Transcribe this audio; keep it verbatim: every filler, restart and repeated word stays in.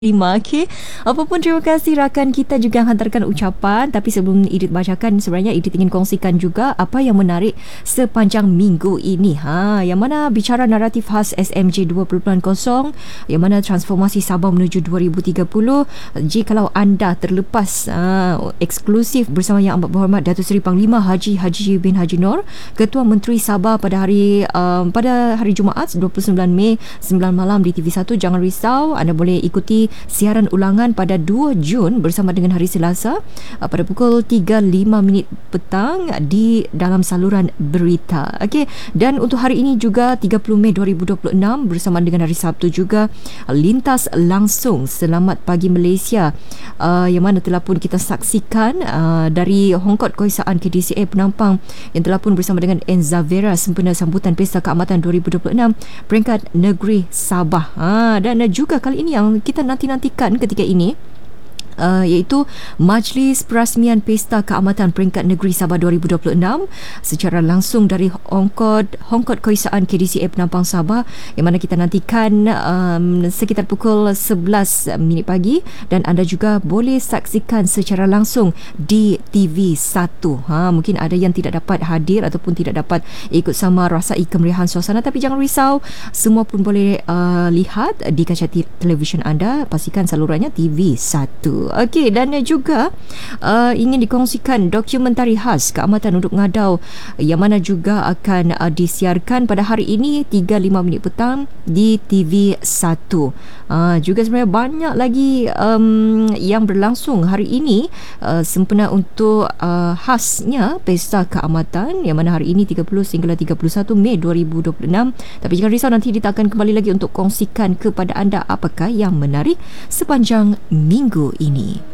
Lima, okay. Apapun terima kasih rakan kita juga hantarkan ucapan. Tapi sebelum Edith bacakan, sebenarnya Edith ingin kongsikan juga apa yang menarik sepanjang minggu ini. Ha, yang mana bicara naratif khas S M J dua puluh kosong, yang mana transformasi Sabah menuju dua ribu tiga puluh. Jikalau anda terlepas ha, eksklusif bersama Yang Amat Berhormat Datuk Seri Panglima Haji Haji bin Haji Nur, Ketua Menteri Sabah pada hari um, pada hari Jumaat dua puluh sembilan Mei sembilan malam di T V satu. Jangan risau, anda boleh ikuti siaran ulangan pada dua Jun bersama dengan hari Selasa pada pukul tiga lima minit petang di dalam saluran berita. Okey, dan untuk hari ini juga tiga puluh Mei dua ribu dua puluh enam bersama dengan hari Sabtu juga, lintas langsung Selamat Pagi Malaysia uh, yang mana telah pun kita saksikan uh, dari Hongkot Keisaan K D C A Penampang yang telah pun bersama dengan Enza Vera sempena sambutan Pesta Keamatan dua ribu dua puluh enam peringkat negeri Sabah. Ha, dan juga kali ini yang kita nanti-nantikan ketika ini Uh, iaitu Majlis Perasmian Pesta Keamatan Peringkat Negeri Sabah dua ribu dua puluh enam secara langsung dari Hongkot Hongkot Keisaan K D C A Penampang Sabah, yang mana kita nantikan um, sekitar pukul sebelas minit pagi, dan anda juga boleh saksikan secara langsung di T V satu. Ha, mungkin ada yang tidak dapat hadir ataupun tidak dapat ikut sama rasai kemeriahan suasana, tapi jangan risau, semua pun boleh uh, lihat di kaca te- televisyen anda. Pastikan salurannya T V satu. Okey, dan juga uh, ingin dikongsikan dokumentari khas Keamatan untuk Ngadau yang mana juga akan uh, disiarkan pada hari ini tiga lima minit petang di T V satu. Uh, juga sebenarnya banyak lagi um, yang berlangsung hari ini uh, sempena untuk uh, khasnya Pesta Keamatan yang mana hari ini tiga puluh sehingga tiga puluh satu Mei dua ribu dua puluh enam. Tapi jangan risau, nanti kita akan kembali lagi untuk kongsikan kepada anda apakah yang menarik sepanjang minggu ini.